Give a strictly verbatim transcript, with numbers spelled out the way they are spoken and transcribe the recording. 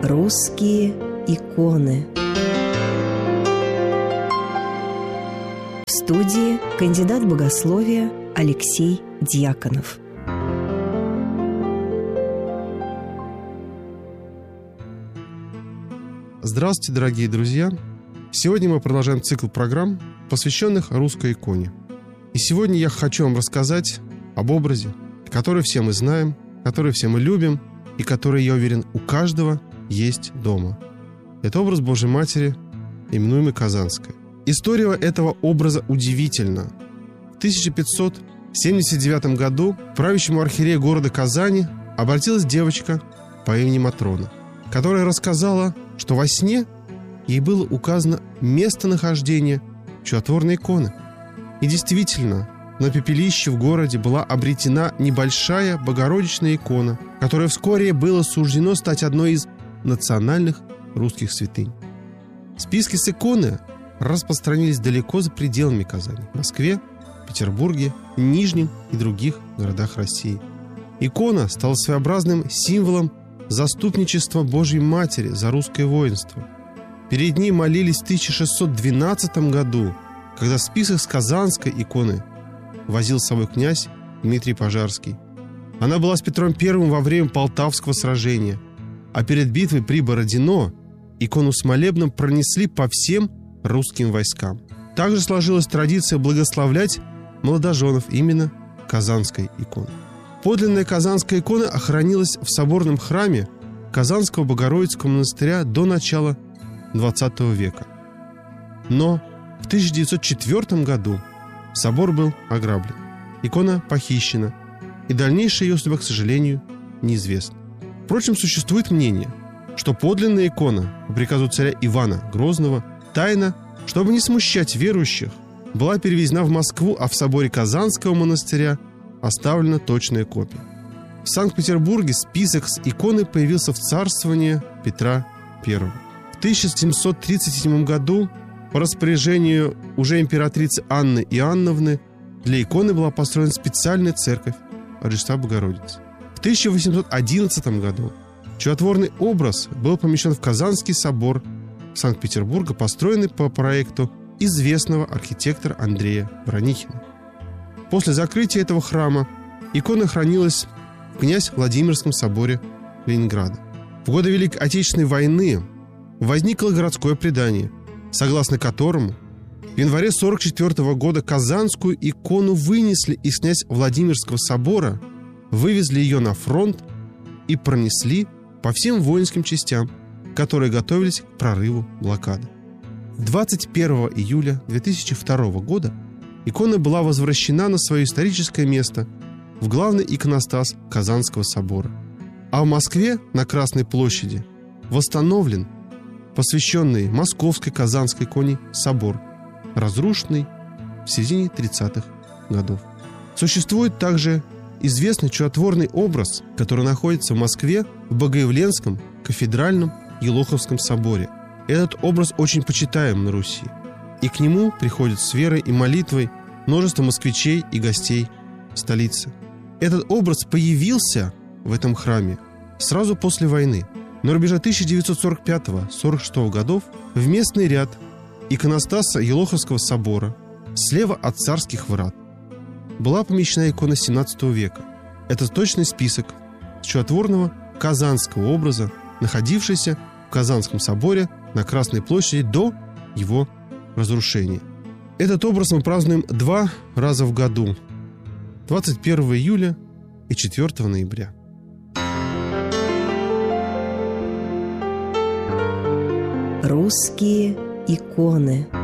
Русские иконы. В студии кандидат богословия Алексей Дьяконов. Здравствуйте, дорогие друзья! Сегодня мы продолжаем цикл программ, посвященных русской иконе. И сегодня я хочу вам рассказать об образе, который все мы знаем, который все мы любим и который, я уверен, у каждого есть дома. Это образ Божьей Матери, именуемый Казанской. История этого образа удивительна. В тысяча пятьсот семьдесят девятом году к правящему архиерею города Казани обратилась девочка по имени Матрона, которая рассказала, что во сне ей было указано местонахождение чудотворной иконы. И действительно, на пепелище в городе была обретена небольшая богородичная икона, которой вскоре было суждено стать одной из национальных русских святынь. Списки с иконы распространились далеко за пределами Казани – в Москве, Петербурге, Нижнем и других городах России. Икона стала своеобразным символом заступничества Божьей Матери за русское воинство. Перед ней молились в тысяча шестьсот двенадцатом году, когда список с Казанской иконы возил с собой князь Дмитрий Пожарский. Она была с Петром Первым во время Полтавского сражения, а перед битвой при Бородино икону с молебном пронесли по всем русским войскам. Также сложилась традиция благословлять молодоженов именно Казанской иконой. Подлинная Казанская икона охранилась в соборном храме Казанского Богородицкого монастыря до начала двадцатого века. Но в тысяча девятьсот четвёртом году собор был ограблен, икона похищена, и дальнейшая ее судьба, к сожалению, неизвестна. Впрочем, существует мнение, что подлинная икона по приказу царя Ивана Грозного тайно, чтобы не смущать верующих, была перевезена в Москву, а в соборе Казанского монастыря оставлена точная копия. В Санкт-Петербурге список с иконой появился в царствовании Петра Первого. В тысяча семьсот тридцать седьмом году по распоряжению уже императрицы Анны Иоанновны для иконы была построена специальная церковь Рождества Богородицы. В тысяча восемьсот одиннадцатом году чудотворный образ был помещен в Казанский собор Санкт-Петербурга, построенный по проекту известного архитектора Андрея Воронихина. После закрытия этого храма икона хранилась в князь Владимирском соборе Ленинграда. В годы Великой Отечественной войны возникло городское предание, согласно которому в январе сорок четвёртого года Казанскую икону вынесли из князь Владимирского собора, вывезли ее на фронт и пронесли по всем воинским частям, которые готовились к прорыву блокады. двадцать первого июля две тысячи второго года икона была возвращена на свое историческое место в главный иконостас Казанского собора. А в Москве на Красной площади восстановлен посвященный Московской Казанской иконе собор, разрушенный в середине тридцатых годов. Существует также известный чудотворный образ, который находится в Москве в Богоявленском кафедральном Елоховском соборе. Этот образ очень почитаем на Руси, и к нему приходят с верой и молитвой множество москвичей и гостей столицы. Этот образ появился в этом храме сразу после войны. На рубеже тысяча девятьсот сорок пятого — сорок шестого годов в местный ряд иконостаса Елоховского собора слева от царских врат была помещена икона семнадцатого века. Это точный список чудотворного казанского образа, находившийся в Казанском соборе на Красной площади до его разрушения. Этот образ мы празднуем два раза в году – двадцать первого июля и четвёртого ноября. Русские иконы.